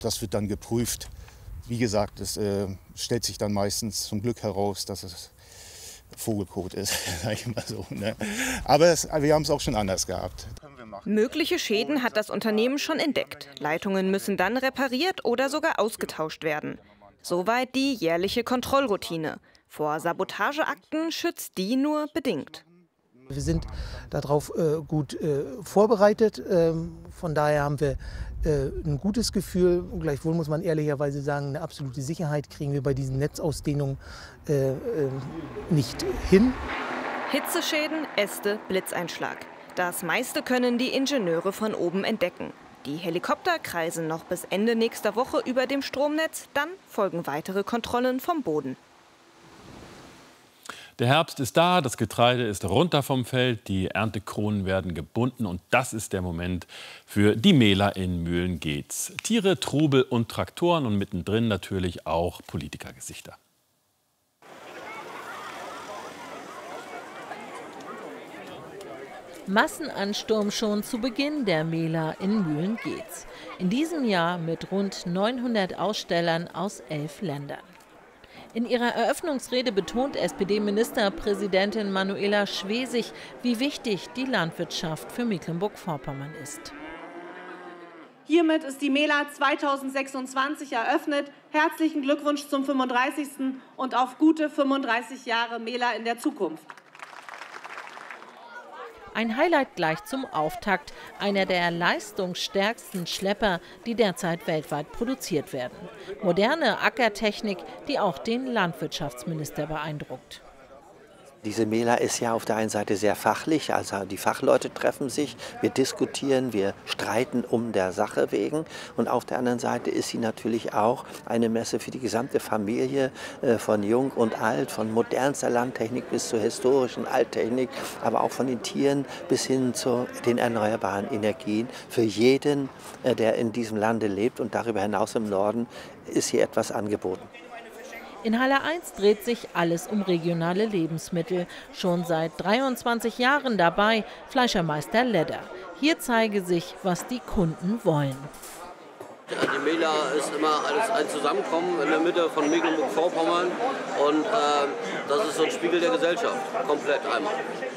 Das wird dann geprüft. Wie gesagt, es stellt sich dann meistens zum Glück heraus, dass es Vogelkot ist, sag ich mal so. Ne? Aber wir haben es auch schon anders gehabt. Mögliche Schäden hat das Unternehmen schon entdeckt. Leitungen müssen dann repariert oder sogar ausgetauscht werden. Soweit die jährliche Kontrollroutine. Vor Sabotageakten schützt die nur bedingt. Wir sind darauf gut vorbereitet. Von daher haben wir ein gutes Gefühl. Gleichwohl muss man ehrlicherweise sagen, eine absolute Sicherheit kriegen wir bei diesen Netzausdehnungen nicht hin. Hitzeschäden, Äste, Blitzeinschlag. Das meiste können die Ingenieure von oben entdecken. Die Helikopter kreisen noch bis Ende nächster Woche über dem Stromnetz. Dann folgen weitere Kontrollen vom Boden. Der Herbst ist da, das Getreide ist runter vom Feld, die Erntekronen werden gebunden und das ist der Moment für die Mähler in Mühlen-Geetz. Tiere, Trubel und Traktoren und mittendrin natürlich auch Politikergesichter. Massenansturm schon zu Beginn der Mähler in Mühlen-Geetz. In diesem Jahr mit rund 900 Ausstellern aus 11 Ländern. In ihrer Eröffnungsrede betont SPD-Ministerpräsidentin Manuela Schwesig, wie wichtig die Landwirtschaft für Mecklenburg-Vorpommern ist. Hiermit ist die Mähler 2026 eröffnet. Herzlichen Glückwunsch zum 35. und auf gute 35 Jahre Mähler in der Zukunft. Ein Highlight gleich zum Auftakt, einer der leistungsstärksten Schlepper, die derzeit weltweit produziert werden. Moderne Ackertechnik, die auch den Landwirtschaftsminister beeindruckt. Diese Mähler ist ja auf der einen Seite sehr fachlich, also die Fachleute treffen sich, wir diskutieren, wir streiten um der Sache wegen. Und auf der anderen Seite ist sie natürlich auch eine Messe für die gesamte Familie, von Jung und Alt, von modernster Landtechnik bis zur historischen Alttechnik, aber auch von den Tieren bis hin zu den erneuerbaren Energien. Für jeden, der in diesem Lande lebt und darüber hinaus im Norden, ist hier etwas angeboten. In Halle 1 dreht sich alles um regionale Lebensmittel. Schon seit 23 Jahren dabei Fleischermeister Ledder. Hier zeige sich, was die Kunden wollen. Die Mähler ist immer alles ein Zusammenkommen in der Mitte von Mecklenburg-Vorpommern. Und das ist so ein Spiegel der Gesellschaft, komplett einmal.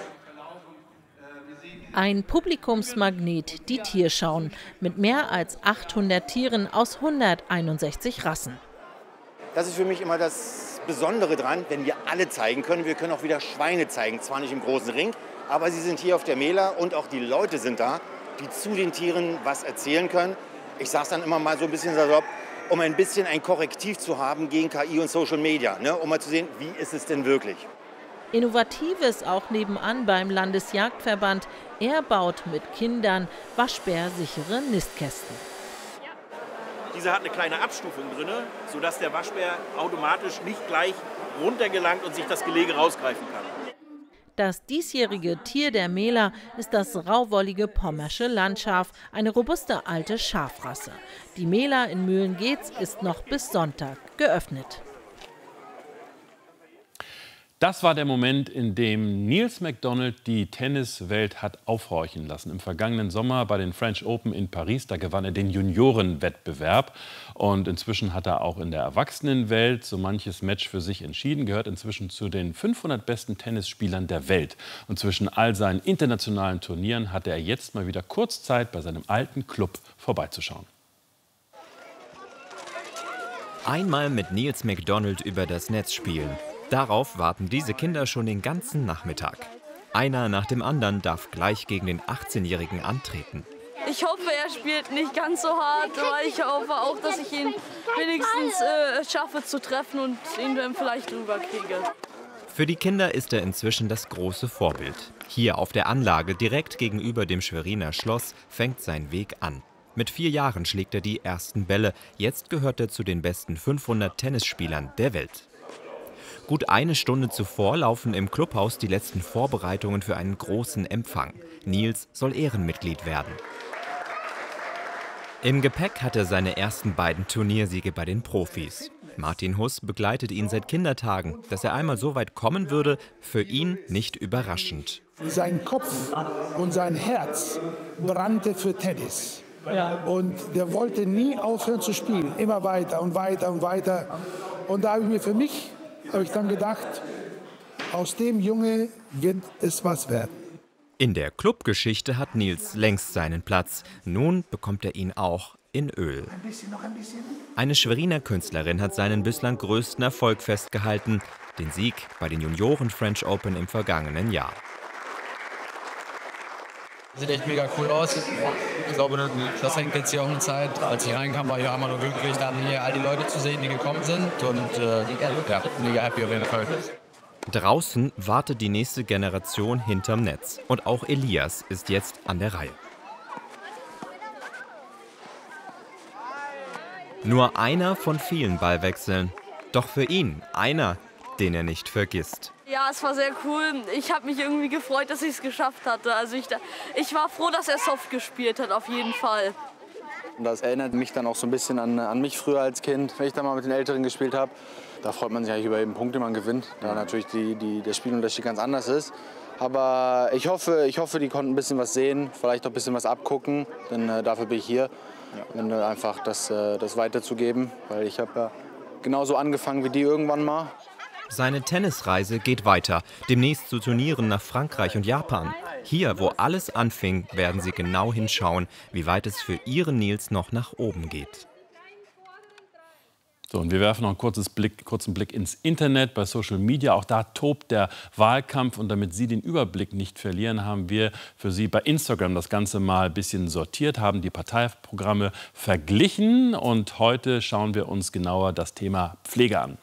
Ein Publikumsmagnet, die Tierschauen, mit mehr als 800 Tieren aus 161 Rassen. Das ist für mich immer das Besondere dran, wenn wir alle zeigen können. Wir können auch wieder Schweine zeigen, zwar nicht im großen Ring, aber sie sind hier auf der Mähler und auch die Leute sind da, die zu den Tieren was erzählen können. Ich sage es dann immer mal so ein bisschen salopp, um ein bisschen ein Korrektiv zu haben gegen KI und Social Media, ne? Um mal zu sehen, wie ist es denn wirklich. Innovatives auch nebenan beim Landesjagdverband. Er baut mit Kindern waschbärsichere Nistkästen. Dieser hat eine kleine Abstufung drin, sodass der Waschbär automatisch nicht gleich runtergelangt und sich das Gelege rausgreifen kann. Das diesjährige Tier der Mähler ist das rauwollige pommersche Landschaf, eine robuste alte Schafrasse. Die Mähler in Mühlen-Geetz ist noch bis Sonntag geöffnet. Das war der Moment, in dem Niels McDonald die Tenniswelt hat aufhorchen lassen. Im vergangenen Sommer bei den French Open in Paris, da gewann er den Juniorenwettbewerb. Und inzwischen hat er auch in der Erwachsenenwelt so manches Match für sich entschieden, gehört inzwischen zu den 500 besten Tennisspielern der Welt. Und zwischen all seinen internationalen Turnieren hatte er jetzt mal wieder kurz Zeit, bei seinem alten Club vorbeizuschauen. Einmal mit Niels McDonald über das Netz spielen. Darauf warten diese Kinder schon den ganzen Nachmittag. Einer nach dem anderen darf gleich gegen den 18-Jährigen antreten. Ich hoffe, er spielt nicht ganz so hart, aber ich hoffe auch, dass ich ihn wenigstens schaffe zu treffen und ihn dann vielleicht rüberkriege. Für die Kinder ist er inzwischen das große Vorbild. Hier auf der Anlage direkt gegenüber dem Schweriner Schloss fängt sein Weg an. Mit 4 Jahren schlägt er die ersten Bälle. Jetzt gehört er zu den besten 500 Tennisspielern der Welt. Gut eine Stunde zuvor laufen im Clubhaus die letzten Vorbereitungen für einen großen Empfang. Niels soll Ehrenmitglied werden. Im Gepäck hat er seine ersten beiden Turniersiege bei den Profis. Martin Huss begleitet ihn seit Kindertagen. Dass er einmal so weit kommen würde, für ihn nicht überraschend. Sein Kopf und sein Herz brannte für Tennis. Und der wollte nie aufhören zu spielen, immer weiter und weiter und weiter. Und da habe ich dann gedacht, aus dem Junge wird es was werden. In der Clubgeschichte hat Nils längst seinen Platz. Nun bekommt er ihn auch in Öl. Eine Schweriner Künstlerin hat seinen bislang größten Erfolg festgehalten, den Sieg bei den Junioren French Open im vergangenen Jahr. Sieht echt mega cool aus. Ich glaube, das hängt jetzt hier auch eine Zeit. Als ich reinkam, war ich auch immer nur glücklich, dann hier all die Leute zu sehen, die gekommen sind. Und ja, mega happy auf jeden Fall. Draußen wartet die nächste Generation hinterm Netz. Und auch Elias ist jetzt an der Reihe. Nur einer von vielen Ballwechseln. Doch für ihn einer, den er nicht vergisst. Ja, es war sehr cool. Ich habe mich irgendwie gefreut, dass ich es geschafft hatte. Also ich war froh, dass er soft gespielt hat, auf jeden Fall. Und das erinnert mich dann auch so ein bisschen an mich früher als Kind, wenn ich da mal mit den Älteren gespielt habe. Da freut man sich eigentlich über jeden Punkt, den man gewinnt, da natürlich der Spielunterschied ganz anders ist. Aber ich hoffe, die konnten ein bisschen was sehen, vielleicht auch ein bisschen was abgucken, denn dafür bin ich hier. Und einfach das weiterzugeben, weil ich habe ja genauso angefangen wie die irgendwann mal. Seine Tennisreise geht weiter, demnächst zu Turnieren nach Frankreich und Japan. Hier, wo alles anfing, werden sie genau hinschauen, wie weit es für ihren Nils noch nach oben geht. So, und wir werfen noch einen kurzen Blick ins Internet, bei Social Media. Auch da tobt der Wahlkampf. Und damit Sie den Überblick nicht verlieren, haben wir für Sie bei Instagram das Ganze mal ein bisschen sortiert, haben die Parteiprogramme verglichen. Und heute schauen wir uns genauer das Thema Pflege an.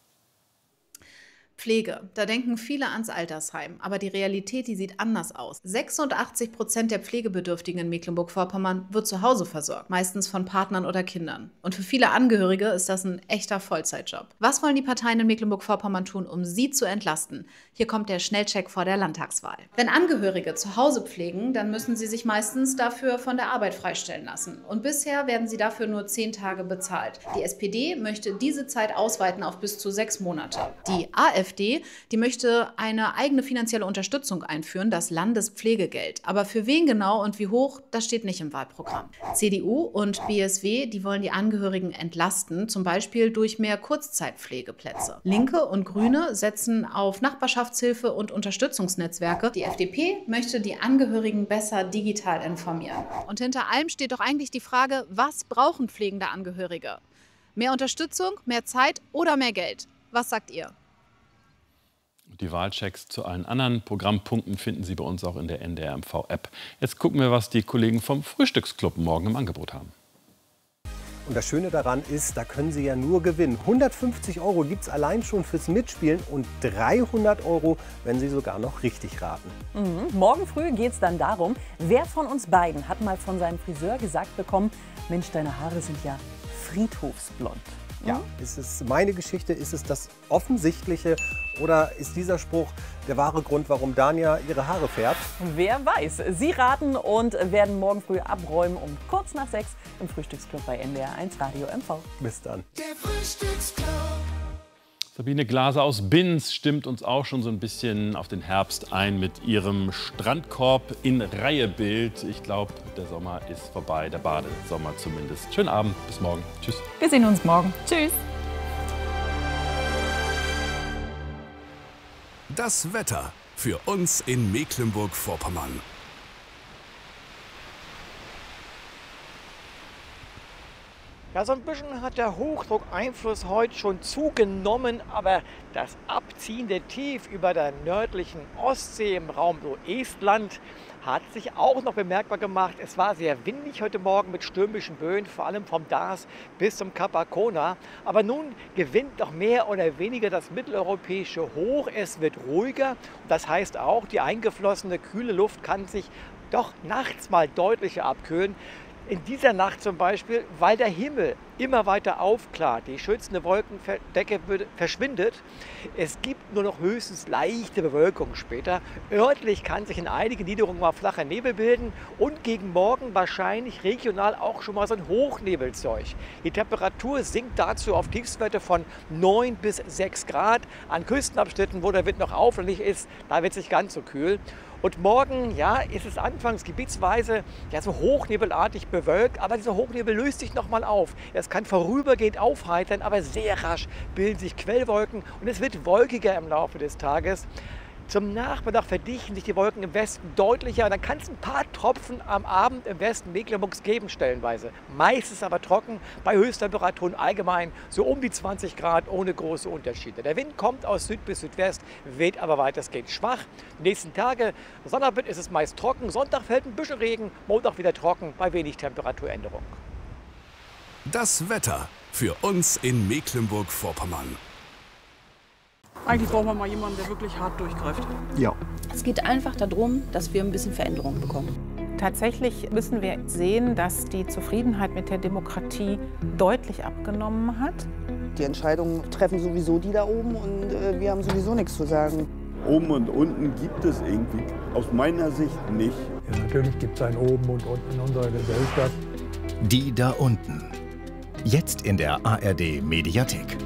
Pflege, da denken viele ans Altersheim, aber die Realität, die sieht anders aus. 86% der Pflegebedürftigen in Mecklenburg-Vorpommern wird zu Hause versorgt, meistens von Partnern oder Kindern. Und für viele Angehörige ist das ein echter Vollzeitjob. Was wollen die Parteien in Mecklenburg-Vorpommern tun, um sie zu entlasten? Hier kommt der Schnellcheck vor der Landtagswahl. Wenn Angehörige zu Hause pflegen, dann müssen sie sich meistens dafür von der Arbeit freistellen lassen. Und bisher werden sie dafür nur 10 Tage bezahlt. Die SPD möchte diese Zeit ausweiten auf bis zu 6 Monate. Die AfD, die möchte eine eigene finanzielle Unterstützung einführen, das Landespflegegeld. Aber für wen genau und wie hoch, das steht nicht im Wahlprogramm. CDU und BSW, die wollen die Angehörigen entlasten, zum Beispiel durch mehr Kurzzeitpflegeplätze. Linke und Grüne setzen auf Nachbarschaftshilfe und Unterstützungsnetzwerke. Die FDP möchte die Angehörigen besser digital informieren. Und hinter allem steht doch eigentlich die Frage, was brauchen pflegende Angehörige? Mehr Unterstützung, mehr Zeit oder mehr Geld? Was sagt ihr? Die Wahlchecks zu allen anderen Programmpunkten finden Sie bei uns auch in der NDR-MV-App. Jetzt gucken wir, was die Kollegen vom Frühstücksclub morgen im Angebot haben. Und das Schöne daran ist, da können Sie ja nur gewinnen. 150 € gibt es allein schon fürs Mitspielen und 300 €, wenn Sie sogar noch richtig raten. Morgen früh geht es dann darum, wer von uns beiden hat mal von seinem Friseur gesagt bekommen, Mensch, deine Haare sind ja friedhofsblond. Ja, ist es meine Geschichte, ist es das Offensichtliche oder ist dieser Spruch der wahre Grund, warum Dania ihre Haare färbt? Wer weiß. Sie raten und werden morgen früh abräumen um kurz nach 6 im Frühstücksclub bei NDR 1 Radio MV. Bis dann. Der Frühstücksclub. Sabine Glaser aus Binz stimmt uns auch schon so ein bisschen auf den Herbst ein mit ihrem Strandkorb in Reihebild. Ich glaube, der Sommer ist vorbei, der Badesommer zumindest. Schönen Abend, bis morgen. Tschüss. Wir sehen uns morgen. Tschüss. Das Wetter für uns in Mecklenburg-Vorpommern. Ja, so ein bisschen hat der Hochdruckeinfluss heute schon zugenommen, aber das abziehende Tief über der nördlichen Ostsee im Raum so Estland hat sich auch noch bemerkbar gemacht. Es war sehr windig heute Morgen mit stürmischen Böen, vor allem vom Dars bis zum Kap Arkona. Aber nun gewinnt doch mehr oder weniger das mitteleuropäische Hoch. Es wird ruhiger. Das heißt auch, die eingeflossene kühle Luft kann sich doch nachts mal deutlicher abkühlen. In dieser Nacht zum Beispiel, weil der Himmel immer weiter aufklart. Die schützende Wolkendecke verschwindet. Es gibt nur noch höchstens leichte Bewölkung später. Örtlich kann sich in einigen Niederungen mal flacher Nebel bilden und gegen morgen wahrscheinlich regional auch schon mal so ein Hochnebelzeug. Die Temperatur sinkt dazu auf Tiefstwerte von 9 bis 6 Grad. An Küstenabschnitten, wo der Wind noch aufläufig ist, da wird es nicht ganz so kühl. Und morgen, ja, ist es anfangs gebietsweise ja, so hochnebelartig bewölkt, aber dieser Hochnebel löst sich nochmal auf. Es kann vorübergehend aufheitern, aber sehr rasch bilden sich Quellwolken und es wird wolkiger im Laufe des Tages. Zum Nachmittag verdichten sich die Wolken im Westen deutlicher. Dann kann es ein paar Tropfen am Abend im Westen Mecklenburgs geben, stellenweise. Meistens aber trocken, bei Höchsttemperaturen allgemein so um die 20 Grad ohne große Unterschiede. Der Wind kommt aus Süd bis Südwest, weht aber weitestgehend schwach. Die nächsten Tage, Sonnabend ist es meist trocken, Sonntag fällt ein bisschen Regen, Montag wieder trocken, bei wenig Temperaturänderung. Das Wetter für uns in Mecklenburg-Vorpommern. Eigentlich brauchen wir mal jemanden, der wirklich hart durchgreift. Ja. Es geht einfach darum, dass wir ein bisschen Veränderung bekommen. Tatsächlich müssen wir sehen, dass die Zufriedenheit mit der Demokratie deutlich abgenommen hat. Die Entscheidungen treffen sowieso die da oben und wir haben sowieso nichts zu sagen. Oben und unten gibt es irgendwie aus meiner Sicht nicht. Ja, natürlich gibt es ein Oben und Unten in unserer Gesellschaft. Die da unten. Jetzt in der ARD Mediathek.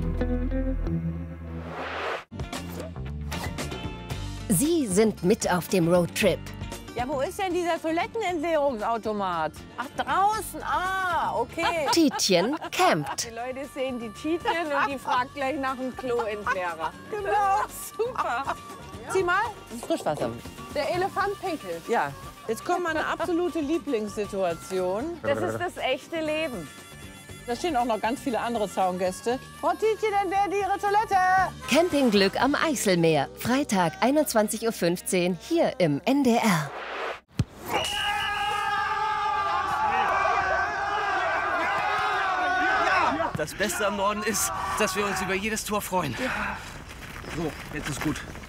Sie sind mit auf dem Roadtrip. Ja, wo ist denn dieser Toilettenentleerungsautomat? Ach, draußen. Ah, okay. Tietjen campt. Die Leute sehen die Tietjen und die fragt gleich nach dem Kloentleerer. Genau, super. Sieh mal. Das ist Frischwasser. Der Elefant pinkelt. Ja, jetzt kommt meine absolute Lieblingssituation. Das ist das echte Leben. Da stehen auch noch ganz viele andere Zaungäste. Frau Tietjen, dann wäre Ihre Toilette. Campingglück am Eiselmeer. Freitag 21:15 Uhr hier im NDR. Das Beste am Norden ist, dass wir uns über jedes Tor freuen. So, jetzt ist gut.